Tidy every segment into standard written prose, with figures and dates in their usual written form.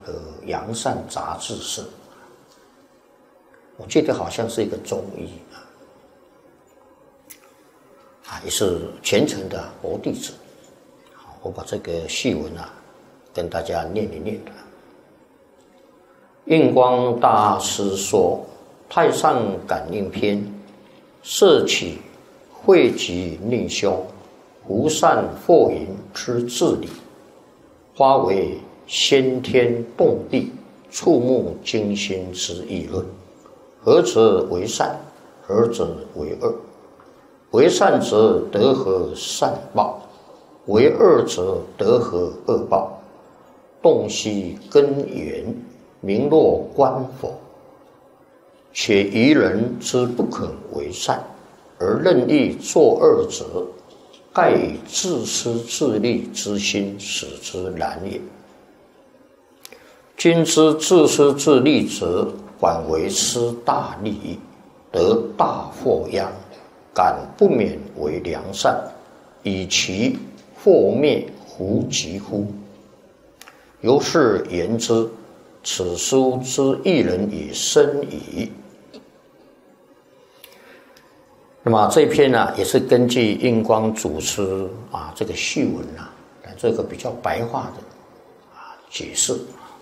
阳善杂志社，我记得好像是一个中医也是虔诚的佛弟子。我把这个序文跟大家念一念。印光大师说，《太上感应篇》摄取汇集内修，无善惑淫之治理，发为先天动地、触目惊心之议论。何者为善？何者为恶？为善者得何善报？为恶者得何恶报？洞悉根源，明若观否。且愚人之不肯为善，而任意作恶者，盖以自私自利之心使之难也。今之自私自利者，反为失大利益，得大祸殃，敢不免为良善，以其祸灭乎及乎？由是言之，此书之一人也深矣。那么这篇也是根据印光祖师这个序文来做一个比较白话的解释。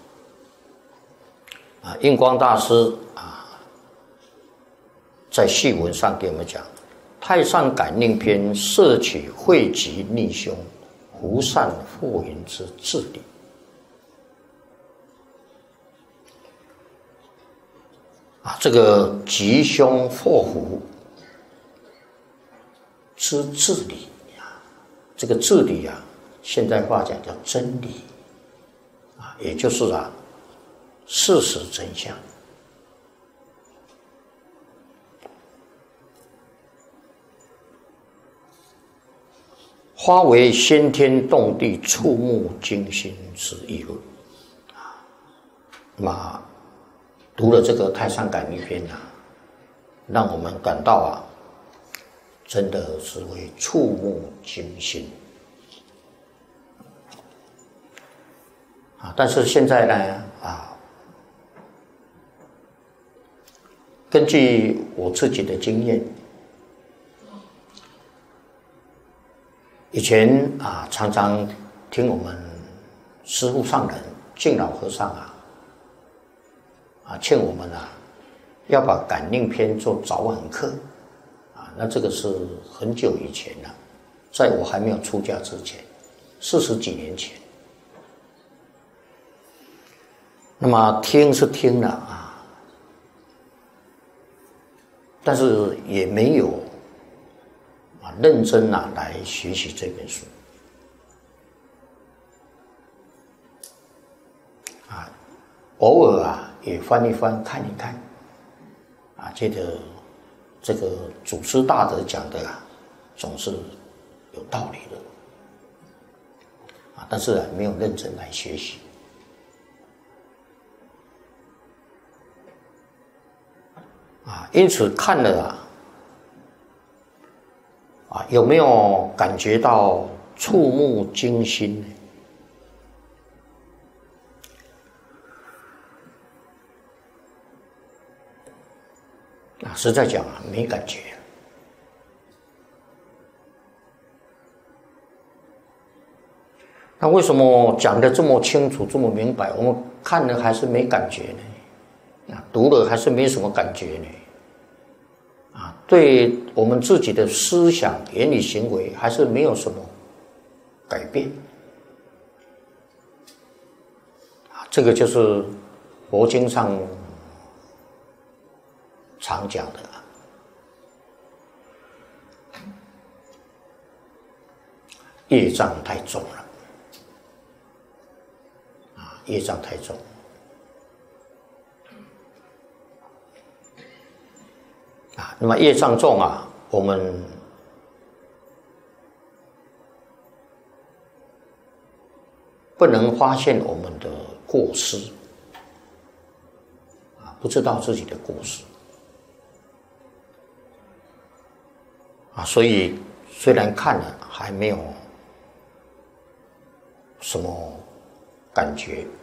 印光大师在序文上给我们讲，《太上感应篇》摄取汇集逆凶，无善惑淫之治理。这个吉凶祸福之治理这个治理现代话讲叫真理也就是事实真相。发为先天动地、触目惊心之议论。那么读了这个《太上感应篇》让我们感到真的是会触目惊心但是现在呢根据我自己的经验，以前常常听我们师父上人敬老和尚劝我们要把感应篇做早晚课那这个是很久以前了，在我还没有出家之前，40几年前。那么听是听了但是也没有认真来学习这本书偶尔也翻一翻看一看觉得这个祖师大德讲的总是有道理的但是没有认真来学习因此看了有没有感觉到触目惊心呢？实在讲没感觉。那为什么讲得这么清楚、这么明白，我们看了还是没感觉呢？读了还是没什么感觉呢？对我们自己的思想、言语、行为还是没有什么改变。这个就是佛经上常讲的业障太重了业障太重。那么业障重我们不能发现我们的过失不知道自己的过失所以虽然看了还没有什么感觉